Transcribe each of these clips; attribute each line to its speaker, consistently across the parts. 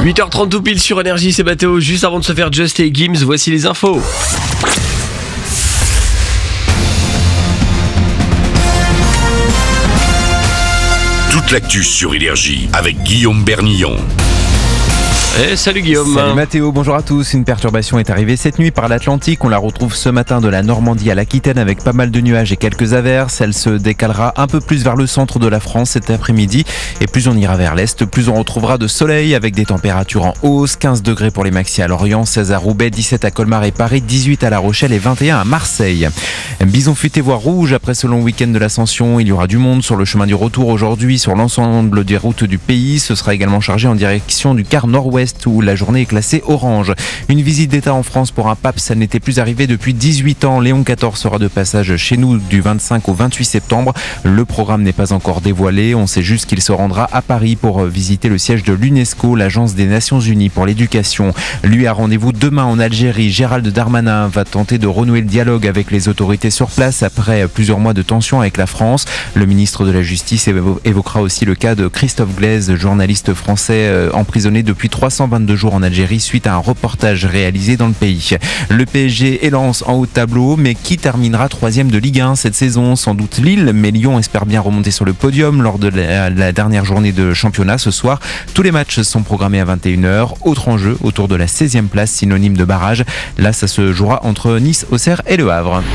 Speaker 1: 8h30 tout pile sur Énergie, c'est Mathéo. Juste avant de se faire Just et Gims, voici les infos.
Speaker 2: Toute l'actu sur Énergie avec Guillaume Bernillon.
Speaker 1: Salut Guillaume.
Speaker 3: Salut Mathéo, bonjour à tous. Une perturbation est arrivée cette nuit par l'Atlantique. On la retrouve ce matin de la Normandie à l'Aquitaine avec pas mal de nuages et quelques averses. Elle se décalera un peu plus vers le centre de la France cet après-midi. Et plus on ira vers l'est, plus on retrouvera de soleil avec des températures en hausse. 15 degrés pour les maxi à Lorient, 16 à Roubaix, 17 à Colmar et Paris, 18 à La Rochelle et 21 à Marseille. Bison futé voie rouge après ce long week-end de l'Ascension. Il y aura du monde sur le chemin du retour aujourd'hui sur l'ensemble des routes du pays. Ce sera également chargé en direction du quart nord-ouest où la journée est classée orange. Une visite d'État en France pour un pape, ça n'était plus arrivé depuis 18 ans. Léon XIV sera de passage chez nous du 25 au 28 septembre. Le programme n'est pas encore dévoilé. On sait juste qu'il se rendra à Paris pour visiter le siège de l'UNESCO, l'Agence des Nations Unies pour l'éducation. Lui a rendez-vous demain en Algérie. Gérald Darmanin va tenter de renouer le dialogue avec les autorités sur place après plusieurs mois de tension avec la France. Le ministre de la Justice évoquera aussi le cas de Christophe Glaise, journaliste français emprisonné depuis 322 jours en Algérie suite à un reportage réalisé dans le pays. Le PSG et Lens en haut de tableau, mais qui terminera 3e de Ligue 1 cette saison? Sans doute Lille, mais Lyon espère bien remonter sur le podium lors de la dernière journée de championnat ce soir. Tous les matchs sont programmés à 21h. Autre enjeu autour de la 16e place, synonyme de barrage. Là, ça se jouera entre Nice, Auxerre et Le Havre.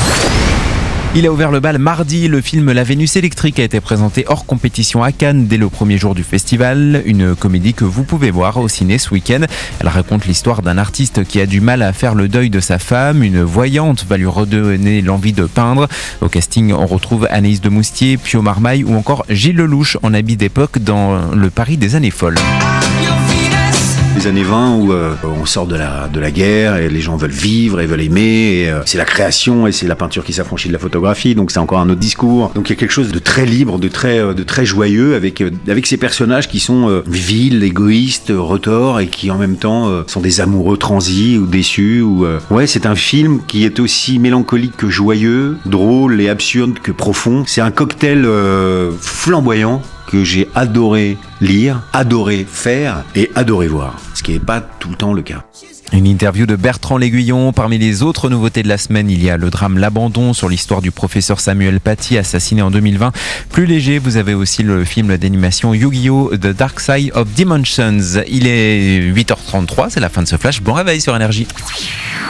Speaker 3: Il a ouvert le bal mardi. Le film La Vénus électrique a été présenté hors compétition à Cannes dès le premier jour du festival. Une comédie que vous pouvez voir au ciné ce week-end. Elle raconte l'histoire d'un artiste qui a du mal à faire le deuil de sa femme. Une voyante va lui redonner l'envie de peindre. Au casting, on retrouve Anaïs de Moustier, Pio Marmaille ou encore Gilles Lelouch en habit d'époque dans le Paris des années folles.
Speaker 4: Les années 20 où on sort de la guerre et les gens veulent vivre et veulent aimer et c'est la création et c'est la peinture qui s'affranchit de la photographie, donc c'est encore un autre discours. Donc il y a quelque chose de très libre, de très joyeux avec ces personnages qui sont vils, égoïstes, retors et qui en même temps sont des amoureux transis ou déçus ouais, c'est un film qui est aussi mélancolique que joyeux, drôle et absurde que profond. C'est un cocktail flamboyant que j'ai adoré lire, adoré faire et adoré voir, ce qui n'est pas tout le temps le cas.
Speaker 3: Une interview de Bertrand L'Aiguillon. Parmi les autres nouveautés de la semaine, il y a le drame L'Abandon sur l'histoire du professeur Samuel Paty assassiné en 2020. Plus léger, vous avez aussi le film d'animation Yu-Gi-Oh! The Dark Side of Dimensions. Il est 8h33, c'est la fin de ce flash. Bon réveil sur Énergie.